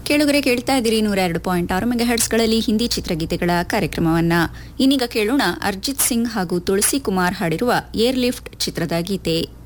ಕೇಳುಗರೆ ಕೇಳ್ತಾ ಇದ್ದೀರಿ 102.6 ಮೆಗಾಹರ್ಟ್ಸ್ಗಳಲ್ಲಿ ಹಿಂದಿ ಚಿತ್ರಗೀತೆಗಳ ಕಾರ್ಯಕ್ರಮವನ್ನ. ಇನ್ನೀಗ ಕೇಳೋಣ ಅರ್ಜಿತ್ ಸಿಂಗ್ ಹಾಗೂ ತುಳಸಿ ಕುಮಾರ್ ಹಾಡಿರುವ ಏರ್ ಲಿಫ್ಟ್ ಚಿತ್ರದ ಗೀತೆ.